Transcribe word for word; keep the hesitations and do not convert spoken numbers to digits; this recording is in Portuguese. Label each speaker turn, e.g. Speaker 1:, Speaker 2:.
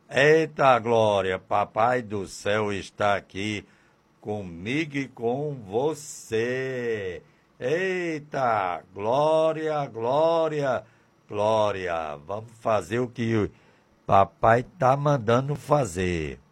Speaker 1: Eita, Glória, Papai do céu está aqui comigo e com você. Eita, Glória, Glória, Glória. Vamos fazer o que o Papai está mandando fazer.